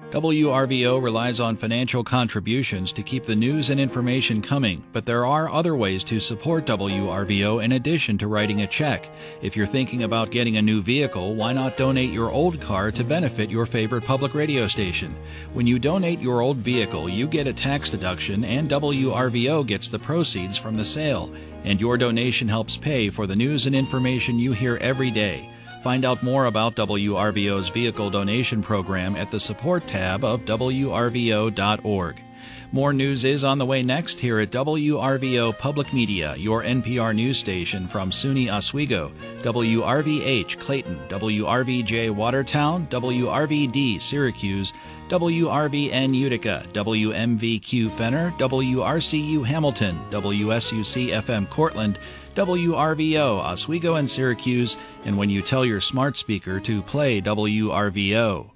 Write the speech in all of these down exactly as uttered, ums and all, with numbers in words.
W R V O relies on financial contributions to keep the news and information coming, but there are other ways to support W R V O in addition to writing a check. If you're thinking about getting a new vehicle, why not donate your old car to benefit your favorite public radio station? When you donate your old vehicle, you get a tax deduction and W R V O gets the proceeds from the sale. And your donation helps pay for the news and information you hear every day. Find out more about W R V O's vehicle donation program at the support tab of W R V O dot org. More news is on the way next here at W R V O Public Media, your N P R news station from SUNY Oswego, W R V H Clayton, W R V J Watertown, W R V D Syracuse, W R V N Utica, W M V Q Fenner, W R C U Hamilton, W S U C F M Cortland, W R V O Oswego and Syracuse, and when you tell your smart speaker to play W R V O.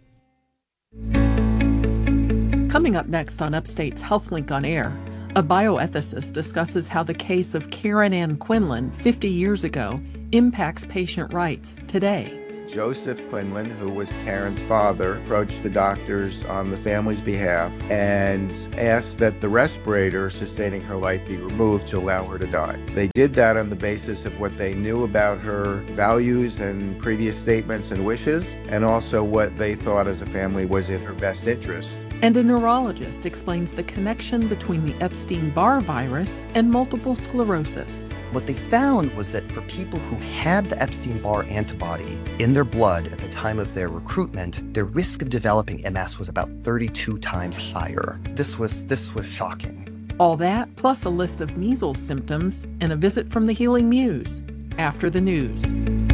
Coming up next on Upstate's HealthLink on Air, a bioethicist discusses how the case of Karen Ann Quinlan fifty years ago impacts patient rights today. Joseph Quinlan, who was Karen's father, approached the doctors on the family's behalf and asked that the respirator sustaining her life be removed to allow her to die. They did that on the basis of what they knew about her values and previous statements and wishes, and also what they thought as a family was in her best interest. And a neurologist explains the connection between the Epstein-Barr virus and multiple sclerosis. What they found was that for people who had the Epstein-Barr antibody in their blood at the time of their recruitment, their risk of developing M S was about thirty-two times higher. This was, this was shocking. All that, plus a list of measles symptoms and a visit from the Healing Muse. After the news.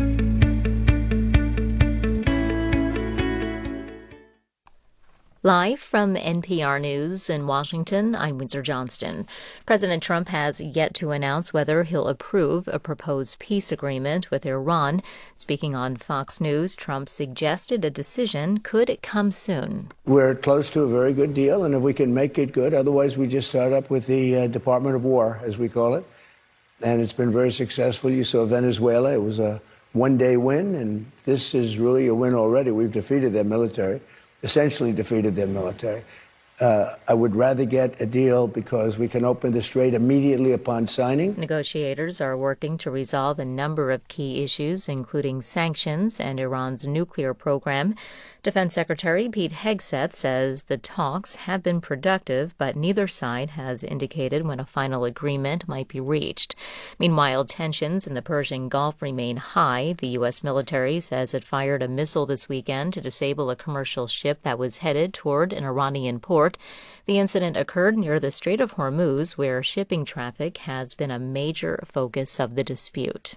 Live from N P R News in Washington, I'm Windsor Johnston. President Trump has yet to announce whether he'll approve a proposed peace agreement with Iran. Speaking on Fox News, Trump suggested a decision could come soon. We're close to a very good deal, and if we can make it good, otherwise we just start up with the uh, Department of War, as we call it. And it's been very successful. You saw Venezuela. It was a one-day win, and this is really a win already. We've defeated their military. Essentially defeated their military. Uh, I would rather get a deal because we can open the strait immediately upon signing. Negotiators are working to resolve a number of key issues, including sanctions and Iran's nuclear program. Defense Secretary Pete Hegseth says the talks have been productive, but neither side has indicated when a final agreement might be reached. Meanwhile, tensions in the Persian Gulf remain high. The U S military says it fired a missile this weekend to disable a commercial ship that was headed toward an Iranian port. The incident occurred near the Strait of Hormuz, where shipping traffic has been a major focus of the dispute.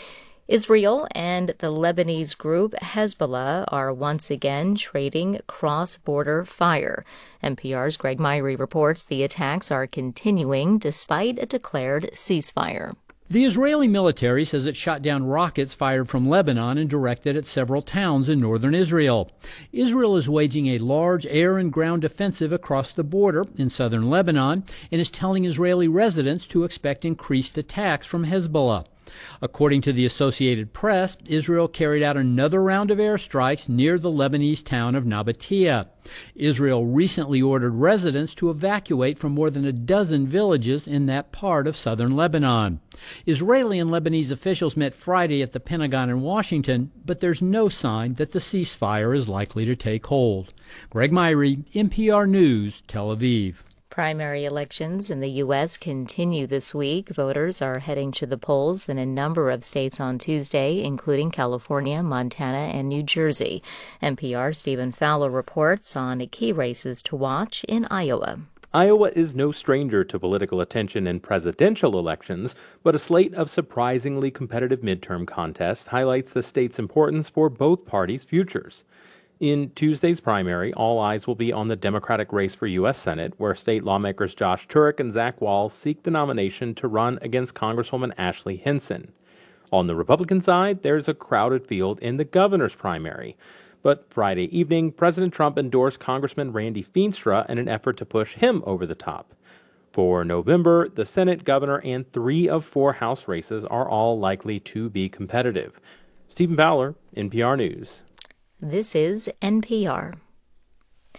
Israel and the Lebanese group Hezbollah are once again trading cross-border fire. N P R's Greg Myrie reports the attacks are continuing despite a declared ceasefire. The Israeli military says it shot down rockets fired from Lebanon and directed at several towns in northern Israel. Israel is waging a large air and ground offensive across the border in southern Lebanon and is telling Israeli residents to expect increased attacks from Hezbollah. According to the Associated Press, Israel carried out another round of airstrikes near the Lebanese town of Nabatea. Israel recently ordered residents to evacuate from more than a dozen villages in that part of southern Lebanon. Israeli and Lebanese officials met Friday at the Pentagon in Washington, but there's no sign that the ceasefire is likely to take hold. Greg Myrie, N P R News, Tel Aviv. Primary elections in the U S continue this week. Voters are heading to the polls in a number of states on Tuesday, including California, Montana, and New Jersey. N P R's Stephen Fowler reports on key races to watch in Iowa. Iowa is no stranger to political attention in presidential elections, but a slate of surprisingly competitive midterm contests highlights the state's importance for both parties' futures. In Tuesday's primary, all eyes will be on the Democratic race for U S Senate, where state lawmakers Josh Turek and Zach Wall seek the nomination to run against Congresswoman Ashley Hinson. On the Republican side, there's a crowded field in the governor's primary. But Friday evening, President Trump endorsed Congressman Randy Feenstra in an effort to push him over the top. For November, the Senate, governor, and three of four House races are all likely to be competitive. Stephen Fowler, N P R News. This is N P R.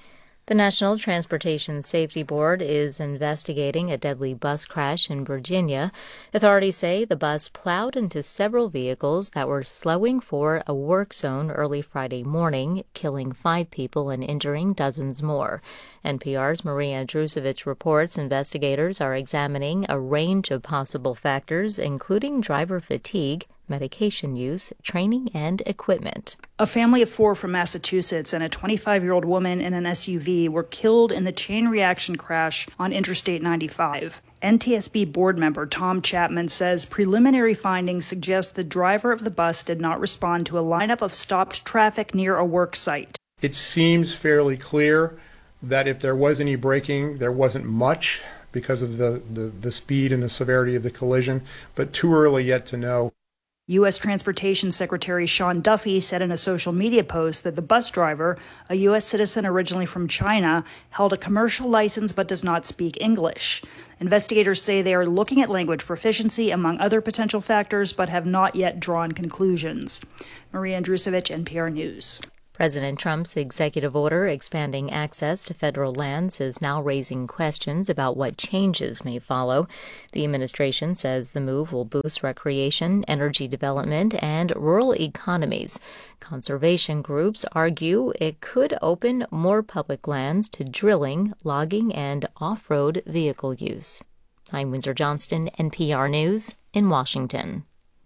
The National Transportation Safety Board is investigating a deadly bus crash in Virginia. Authorities say the bus plowed into several vehicles that were slowing for a work zone early Friday morning, killing five people and injuring dozens more. N P R's Maria Andrusevic reports investigators are examining a range of possible factors, including driver fatigue, medication use, training, and equipment. A family of four from Massachusetts and a twenty-five-year-old woman in an S U V were killed in the chain reaction crash on Interstate ninety-five. N T S B board member Tom Chapman says preliminary findings suggest the driver of the bus did not respond to a lineup of stopped traffic near a work site. It seems fairly clear that if there was any braking, there wasn't much because of the, the, the speed and the severity of the collision, but too early yet to know. U S Transportation Secretary Sean Duffy said in a social media post that the bus driver, a U S citizen originally from China, held a commercial license but does not speak English. Investigators say they are looking at language proficiency among other potential factors but have not yet drawn conclusions. Maria Andrusevic, N P R News. President Trump's executive order expanding access to federal lands is now raising questions about what changes may follow. The administration says the move will boost recreation, energy development, and rural economies. Conservation groups argue it could open more public lands to drilling, logging, and off-road vehicle use. I'm Windsor Johnston, N P R News in Washington.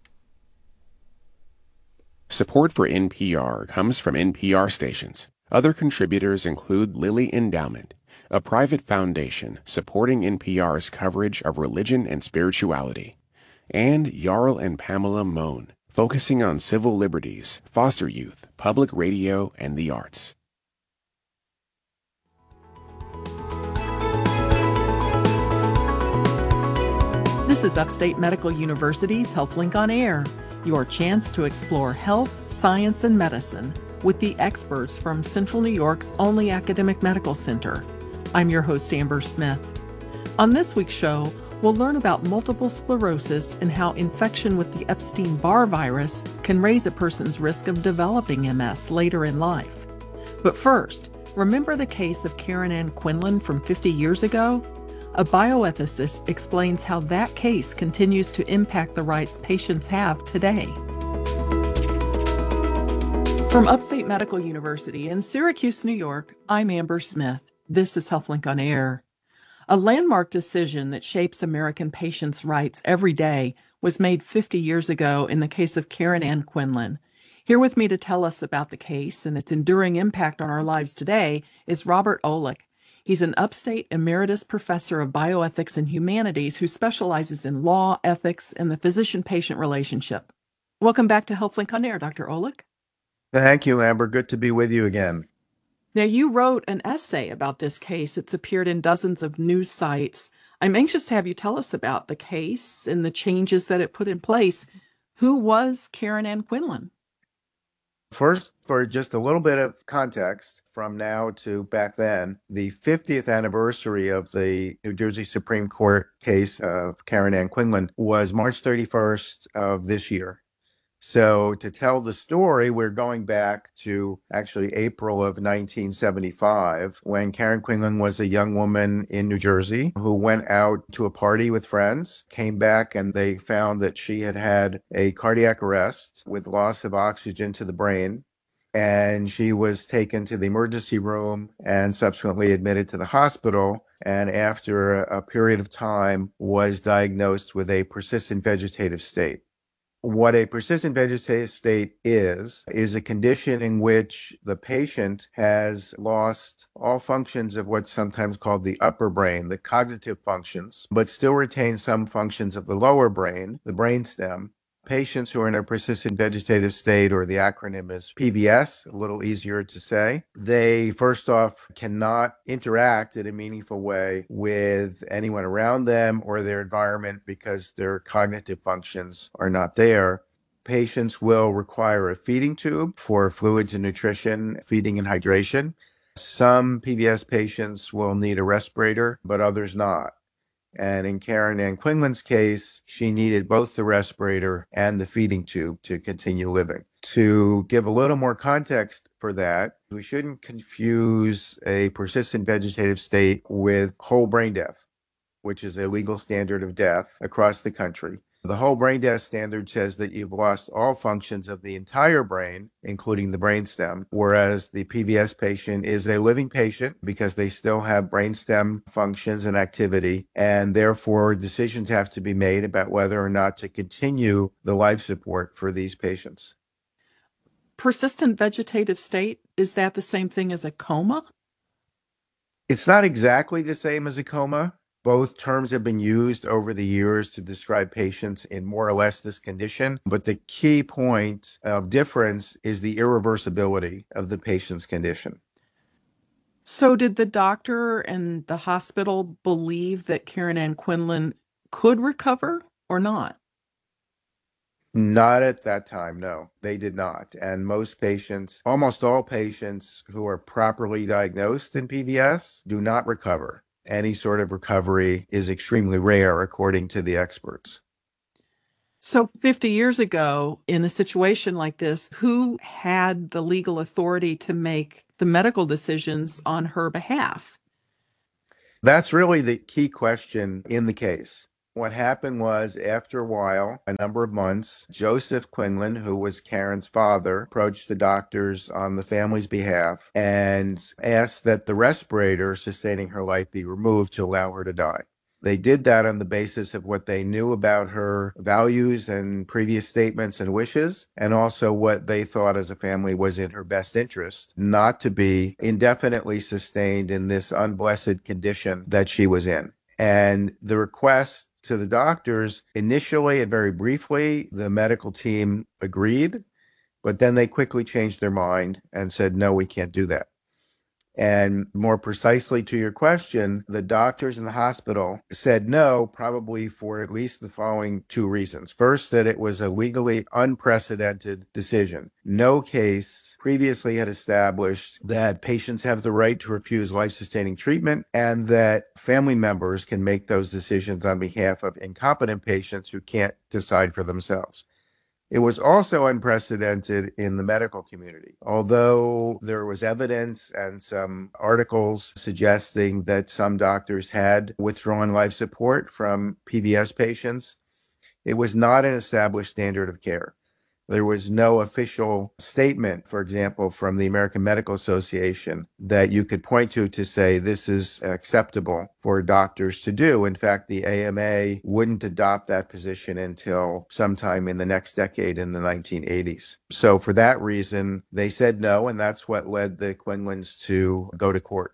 Support for N P R comes from N P R stations. Other contributors include Lilly Endowment, a private foundation supporting N P R's coverage of religion and spirituality, and Jarl and Pamela Mohn, focusing on civil liberties, foster youth, public radio, and the arts. This is Upstate Medical University's HealthLink on Air, your chance to explore health, science, and medicine with the experts from Central New York's only academic medical center. I'm your host, Amber Smith. On this week's show, we'll learn about multiple sclerosis and how infection with the Epstein-Barr virus can raise a person's risk of developing M S later in life. But first, remember the case of Karen Ann Quinlan from fifty years ago? A bioethicist explains how that case continues to impact the rights patients have today. From Upstate Medical University in Syracuse, New York, I'm Amber Smith. This is HealthLink on Air. A landmark decision that shapes American patients' rights every day was made fifty years ago in the case of Karen Ann Quinlan. Here with me to tell us about the case and its enduring impact on our lives today is Robert Olick. He's an upstate emeritus professor of bioethics and humanities who specializes in law, ethics, and the physician-patient relationship. Welcome back to HealthLink on Air, Doctor Olick. Thank you, Amber. Good to be with you again. Now, you wrote an essay about this case. It's appeared in dozens of news sites. I'm anxious to have you tell us about the case and the changes that it put in place. Who was Karen Ann Quinlan? First, for just a little bit of context, from now to back then, the fiftieth anniversary of the New Jersey Supreme Court case of Karen Ann Quinlan was March thirty-first of this year. So to tell the story, we're going back to actually April of nineteen seventy-five, when Karen Quinlan was a young woman in New Jersey who went out to a party with friends, came back, and they found that she had had a cardiac arrest with loss of oxygen to the brain. And she was taken to the emergency room and subsequently admitted to the hospital. And after a period of time, was diagnosed with a persistent vegetative state. What a persistent vegetative state is, is a condition in which the patient has lost all functions of what's sometimes called the upper brain, the cognitive functions, but still retains some functions of the lower brain, the brainstem. Patients who are in a persistent vegetative state, or the acronym is P V S, a little easier to say, they first off cannot interact in a meaningful way with anyone around them or their environment because their cognitive functions are not there. Patients will require a feeding tube for fluids and nutrition, feeding and hydration. Some P V S patients will need a respirator, but others not. And in Karen Ann Quinlan's case, she needed both the respirator and the feeding tube to continue living. To give a little more context for for that. We shouldn't confuse a persistent vegetative state with whole brain death, which is a legal standard of death across the country. The whole brain death standard says that you've lost all functions of the entire brain, including the brainstem, whereas the P V S patient is a living patient because they still have brainstem functions and activity, and therefore decisions have to be made about whether or not to continue the life support for these patients. Persistent vegetative state, is that the same thing as a coma? It's not exactly the same as a coma. Both terms have been used over the years to describe patients in more or less this condition, but the key point of difference is the irreversibility of the patient's condition. So did the doctor and the hospital believe that Karen Ann Quinlan could recover or not? Not at that time, no, they did not. And most patients, almost all patients who are properly diagnosed in P V S do not recover. Any sort of recovery is extremely rare, according to the experts. So fifty years ago, in a situation like this, who had the legal authority to make the medical decisions on her behalf? That's really the key question in the case. What happened was, after a while, a number of months, Joseph Quinlan, who was Karen's father, approached the doctors on the family's behalf and asked that the respirator sustaining her life be removed to allow her to die. They did that on the basis of what they knew about her values and previous statements and wishes, and also what they thought as a family was in her best interest, not to be indefinitely sustained in this unblessed condition that she was in. And the request to the doctors, initially and very briefly, the medical team agreed, but then they quickly changed their mind and said, no, we can't do that. And more precisely to your question, the doctors in the hospital said no, probably for at least the following two reasons. First, that it was a legally unprecedented decision. No case previously had established that patients have the right to refuse life-sustaining treatment and that family members can make those decisions on behalf of incompetent patients who can't decide for themselves. It was also unprecedented in the medical community. Although there was evidence and some articles suggesting that some doctors had withdrawn life support from P V S patients, it was not an established standard of care. There was no official statement, for example, from the American Medical Association that you could point to to say this is acceptable for doctors to do. In fact, the A M A wouldn't adopt that position until sometime in the next decade, in the nineteen eighties. So for that reason, they said no, and that's what led the Quinlans to go to court.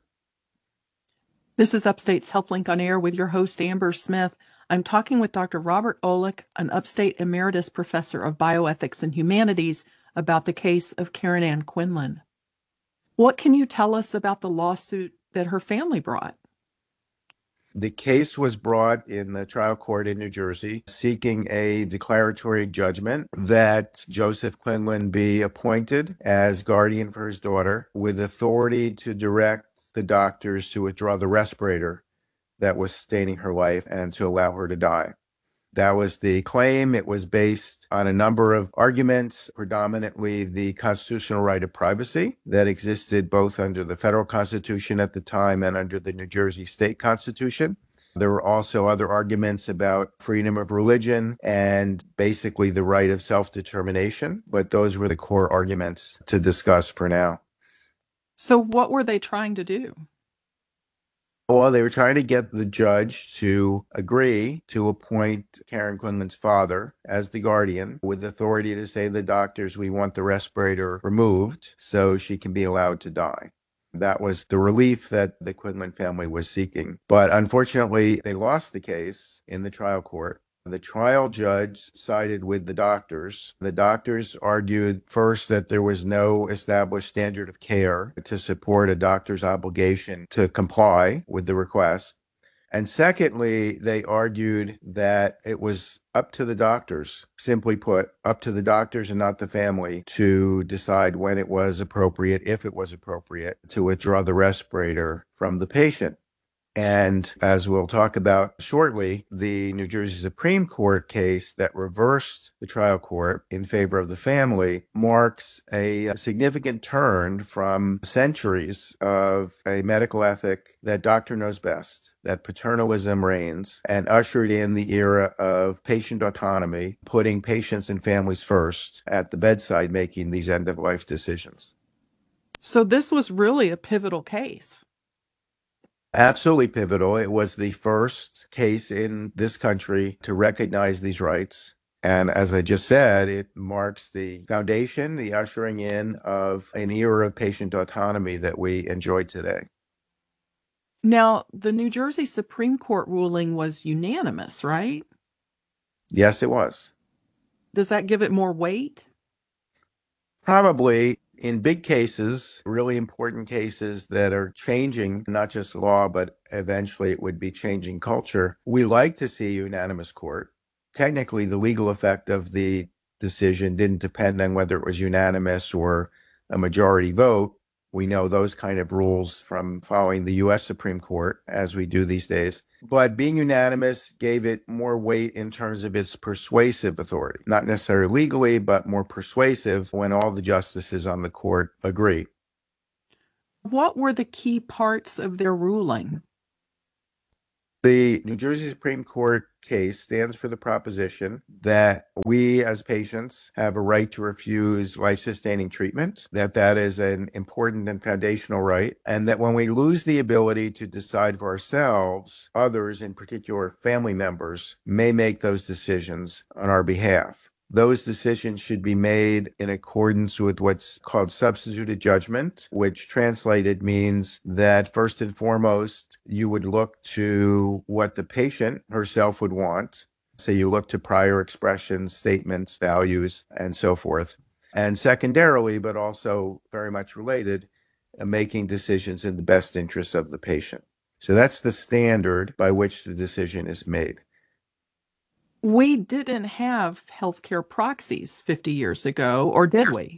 This is Upstate's HealthLink on Air with your host, Amber Smith. I'm talking with Doctor Robert Olick, an Upstate Emeritus Professor of Bioethics and Humanities, about the case of Karen Ann Quinlan. What can you tell us about the lawsuit that her family brought? The case was brought in the trial court in New Jersey, seeking a declaratory judgment that Joseph Quinlan be appointed as guardian for his daughter, with authority to direct the doctors to withdraw the respirator that was sustaining her life and to allow her to die. That was the claim. It was based on a number of arguments, predominantly the constitutional right of privacy that existed both under the federal constitution at the time and under the New Jersey state constitution. There were also other arguments about freedom of religion and basically the right of self-determination, but those were the core arguments to discuss for now. So what were they trying to do? Well, they were trying to get the judge to agree to appoint Karen Quinlan's father as the guardian with authority to say to the doctors, we want the respirator removed so she can be allowed to die. That was the relief that the Quinlan family was seeking. But unfortunately, they lost the case in the trial court. The trial judge sided with the doctors. The doctors argued first that there was no established standard of care to support a doctor's obligation to comply with the request. And secondly, they argued that it was up to the doctors, simply put, up to the doctors and not the family to decide when it was appropriate, if it was appropriate, to withdraw the respirator from the patient. And as we'll talk about shortly, the New Jersey Supreme Court case that reversed the trial court in favor of the family marks a significant turn from centuries of a medical ethic that doctor knows best, that paternalism reigns, and ushered in the era of patient autonomy, putting patients and families first at the bedside, making these end-of-life decisions. So this was really a pivotal case. Absolutely pivotal. It was the first case in this country to recognize these rights. And as I just said, it marks the foundation, the ushering in of an era of patient autonomy that we enjoy today. Now, the New Jersey Supreme Court ruling was unanimous, right? Yes, it was. Does that give it more weight? Probably. In big cases, really important cases that are changing not just law, but eventually it would be changing culture, we like to see a unanimous court. Technically, the legal effect of the decision didn't depend on whether it was unanimous or a majority vote. We know those kind of rules from following the U S Supreme Court, as we do these days. But being unanimous gave it more weight in terms of its persuasive authority. Not necessarily legally, but more persuasive when all the justices on the court agree. What were the key parts of their ruling? The New Jersey Supreme Court case stands for the proposition that we as patients have a right to refuse life-sustaining treatment, that that is an important and foundational right, and that when we lose the ability to decide for ourselves, others, in particular family members, may make those decisions on our behalf. Those decisions should be made in accordance with what's called substituted judgment, which translated means that first and foremost, you would look to what the patient herself would want. So you look to prior expressions, statements, values, and so forth. And secondarily, but also very much related, uh, making decisions in the best interests of the patient. So that's the standard by which the decision is made. We didn't have healthcare proxies fifty years ago, or did we?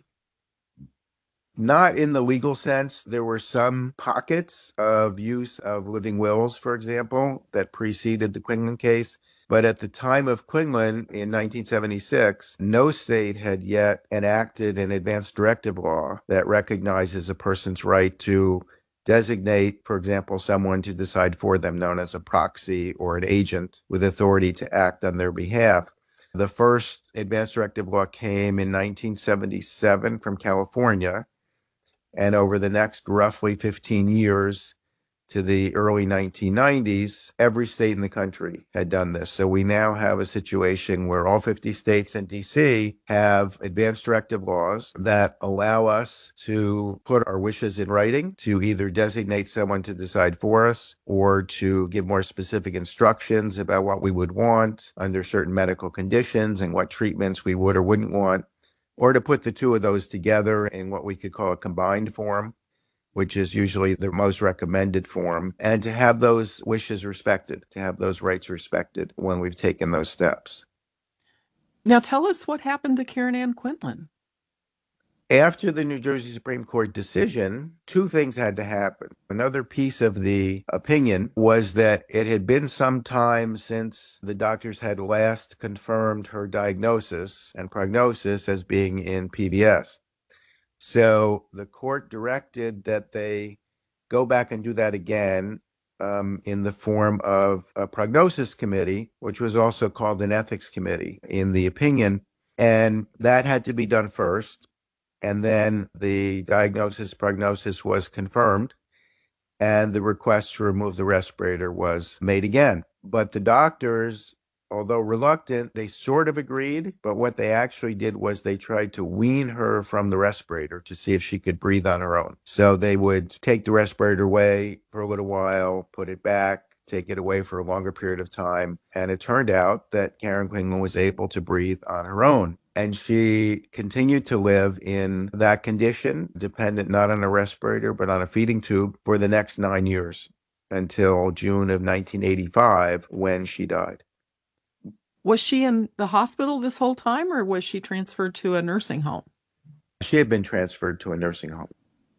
Not in the legal sense. There were some pockets of use of living wills, for example, that preceded the Quinlan case. But at the time of Quinlan in nineteen seventy-six, no state had yet enacted an advance directive law that recognizes a person's right to designate, for example, someone to decide for them, known as a proxy or an agent with authority to act on their behalf. The first advance directive law came in nineteen seventy-seven from California, and over the next roughly fifteen years to the early nineteen nineties, every state in the country had done this. So we now have a situation where all fifty states and D C have advance directive laws that allow us to put our wishes in writing, to either designate someone to decide for us or to give more specific instructions about what we would want under certain medical conditions and what treatments we would or wouldn't want, or to put the two of those together in what we could call a combined form, which is usually the most recommended form, and to have those wishes respected, to have those rights respected when we've taken those steps. Now tell us what happened to Karen Ann Quinlan. After the New Jersey Supreme Court decision, two things had to happen. Another piece of the opinion was that it had been some time since the doctors had last confirmed her diagnosis and prognosis as being in P V S. So the court directed that they go back and do that again um, in the form of a prognosis committee, which was also called an ethics committee in the opinion. And that had to be done first. And then the diagnosis prognosis was confirmed, and the request to remove the respirator was made again. But the doctors, although reluctant, they sort of agreed, but what they actually did was they tried to wean her from the respirator to see if she could breathe on her own. So they would take the respirator away for a little while, put it back, take it away for a longer period of time. And it turned out that Karen Quinlan was able to breathe on her own. And she continued to live in that condition, dependent not on a respirator, but on a feeding tube for the next nine years until June of nineteen eighty-five, when she died. Was she in the hospital this whole time, or was she transferred to a nursing home? She had been transferred to a nursing home.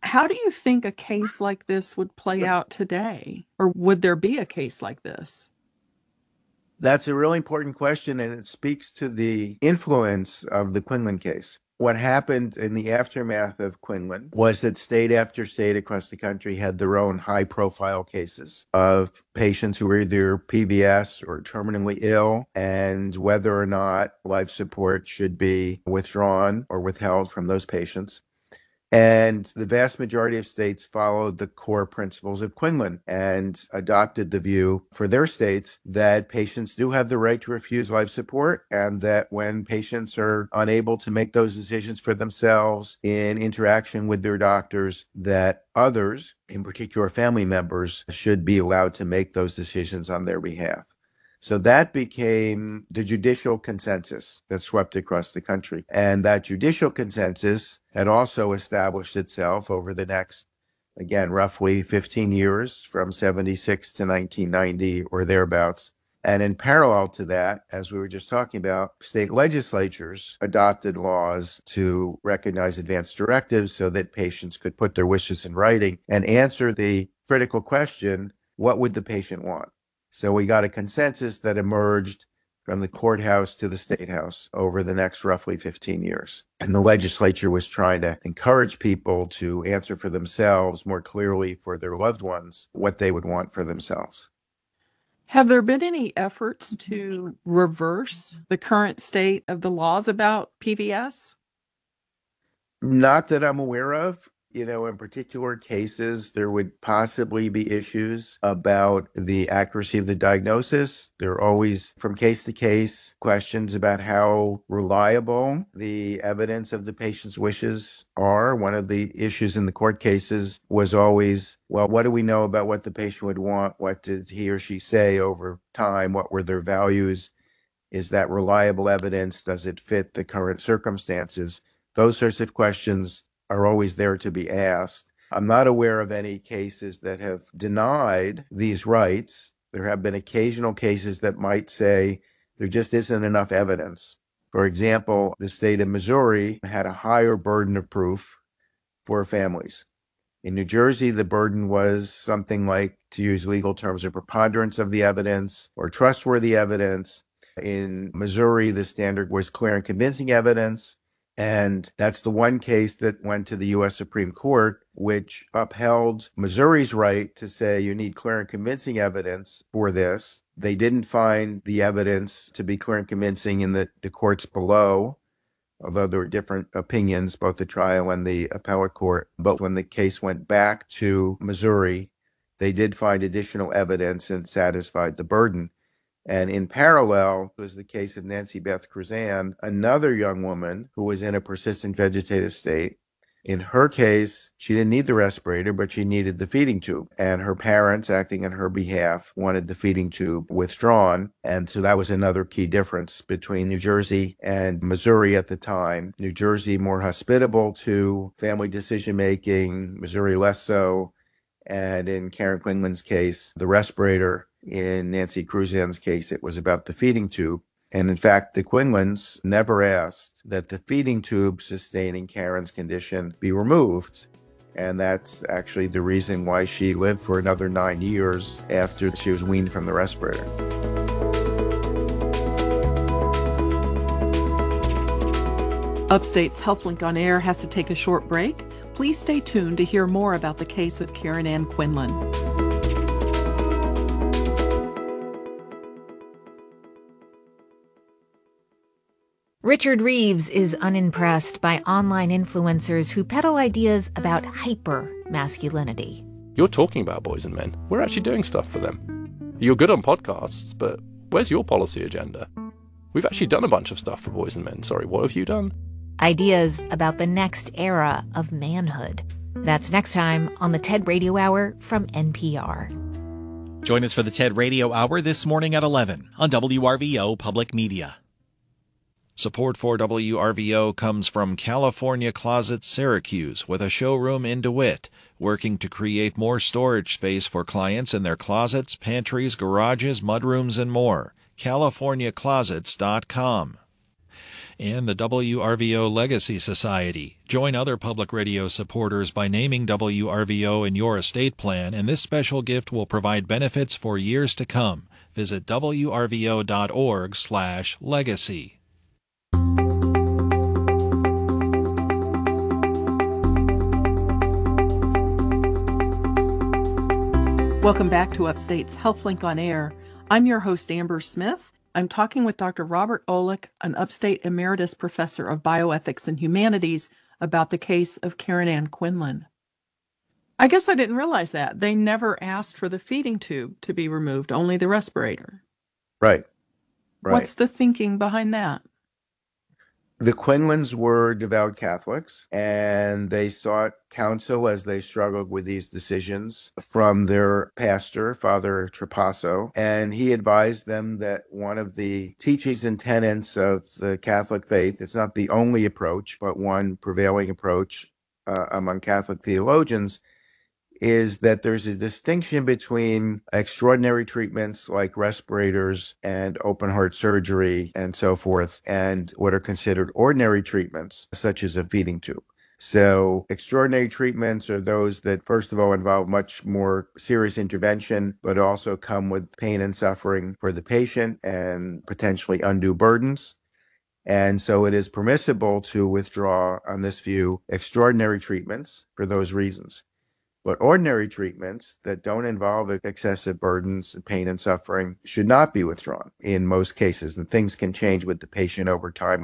How do you think a case like this would play out today? Or would there be a case like this? That's a really important question, and it speaks to the influence of the Quinlan case. What happened in the aftermath of Quinlan was that state after state across the country had their own high-profile cases of patients who were either P V S or terminally ill, and whether or not life support should be withdrawn or withheld from those patients. And the vast majority of states followed the core principles of Quinlan and adopted the view for their states that patients do have the right to refuse life support, and that when patients are unable to make those decisions for themselves in interaction with their doctors, that others, in particular family members, should be allowed to make those decisions on their behalf. So that became the judicial consensus that swept across the country. And that judicial consensus had also established itself over the next, again, roughly fifteen years, from seventy-six to nineteen ninety or thereabouts. And in parallel to that, as we were just talking about, state legislatures adopted laws to recognize advance directives so that patients could put their wishes in writing and answer the critical question, what would the patient want? So we got a consensus that emerged from the courthouse to the state house over the next roughly fifteen years. And the legislature was trying to encourage people to answer for themselves more clearly for their loved ones what they would want for themselves. Have there been any efforts to reverse the current state of the laws about P V S? Not that I'm aware of. You know, in particular cases, there would possibly be issues about the accuracy of the diagnosis. There are always, from case to case, questions about how reliable the evidence of the patient's wishes are. One of the issues in the court cases was always, well, what do we know about what the patient would want? What did he or she say over time? What were their values? Is that reliable evidence? Does it fit the current circumstances? Those sorts of questions are always there to be asked. I'm not aware of any cases that have denied these rights. There have been occasional cases that might say there just isn't enough evidence. For example, the state of Missouri had a higher burden of proof for families. In New Jersey, the burden was something like, to use legal terms, a preponderance of the evidence or trustworthy evidence. In Missouri, the standard was clear and convincing evidence. And that's the one case that went to the U S Supreme Court, which upheld Missouri's right to say you need clear and convincing evidence for this. They didn't find the evidence to be clear and convincing in the, the courts below, although there were different opinions, both the trial and the appellate court. But when the case went back to Missouri, they did find additional evidence and satisfied the burden. And in parallel was the case of Nancy Beth Cruzan, another young woman who was in a persistent vegetative state. In her case, she didn't need the respirator, but she needed the feeding tube. And her parents, acting on her behalf, wanted the feeding tube withdrawn. And so that was another key difference between New Jersey and Missouri at the time. New Jersey more hospitable to family decision-making, Missouri less so. And in Karen Quinlan's case, the respirator. In Nancy Cruzan's case, it was about the feeding tube. And in fact, the Quinlans never asked that the feeding tube sustaining Karen's condition be removed. And that's actually the reason why she lived for another nine years after she was weaned from the respirator. Upstate's HealthLink on Air has to take a short break. Please stay tuned to hear more about the case of Karen Ann Quinlan. Richard Reeves is unimpressed by online influencers who peddle ideas about hyper-masculinity. You're talking about boys and men. We're actually doing stuff for them. You're good on podcasts, but where's your policy agenda? We've actually done a bunch of stuff for boys and men. Sorry, what have you done? Ideas about the next era of manhood. That's next time on the TED Radio Hour from N P R. Join us for the TED Radio Hour this morning at eleven on W R V O Public Media. Support for W R V O comes from California Closet Syracuse, with a showroom in DeWitt, working to create more storage space for clients in their closets, pantries, garages, mudrooms, and more. California Closets dot com. and the W R V O Legacy Society. Join other public radio supporters by naming W R V O in your estate plan, and this special gift will provide benefits for years to come. Visit W R V O dot org slash legacy. Welcome back to Upstate's HealthLink on Air. I'm your host, Amber Smith. I'm talking with Doctor Robert Olick, an Upstate Emeritus Professor of Bioethics and Humanities, about the case of Karen Ann Quinlan. I guess I didn't realize that. They never asked for the feeding tube to be removed, only the respirator. Right. Right. What's the thinking behind that? The Quinlans were devout Catholics, and they sought counsel as they struggled with these decisions from their pastor, Father Trapasso, and he advised them that one of the teachings and tenets of the Catholic faith, it's not the only approach, but one prevailing approach uh, among Catholic theologians, is that there's a distinction between extraordinary treatments like respirators and open heart surgery and so forth, and what are considered ordinary treatments, such as a feeding tube. So extraordinary treatments are those that, first of all, involve much more serious intervention, but also come with pain and suffering for the patient and potentially undue burdens. And so it is permissible to withdraw, on this view, extraordinary treatments for those reasons. But ordinary treatments that don't involve excessive burdens, pain, and suffering should not be withdrawn in most cases. And things can change with the patient over time